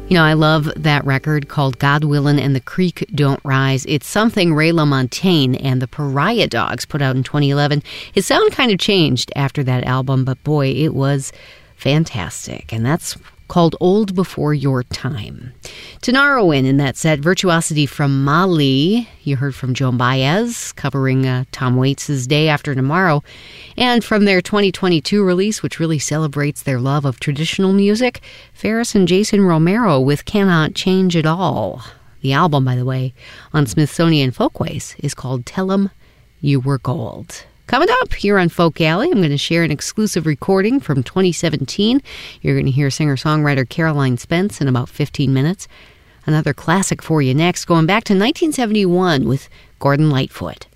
I love that record called God Willin' and the Creek Don't Rise. It's something Ray LaMontagne and the Pariah Dogs put out in 2011. His sound kind of changed after that album, but boy, it was fantastic. And that's called Old Before Your Time. Tanarowin in that set, Virtuosity from Mali. You heard from Joan Baez covering Tom Waits' Day After Tomorrow. And from their 2022 release, which really celebrates their love of traditional music, Ferris and Jason Romero with Cannot Change It All. The album, by the way, on Smithsonian Folkways is called Tell 'Em You Were Gold. Coming up here on Folk Alley, I'm going to share an exclusive recording from 2017. You're going to hear singer-songwriter Caroline Spence in about 15 minutes. Another classic for you next, going back to 1971 with Gordon Lightfoot.